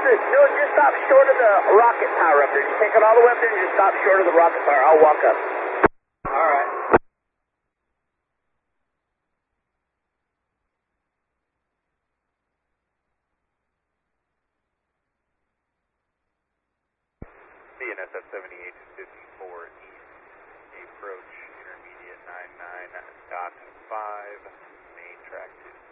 No, just stop short of the rocket tower up there. Just take it all the way up there and just stop short of the rocket tower. I'll walk up. All right. CNSF 7854 East, approach intermediate 99, dock 5, main track 2.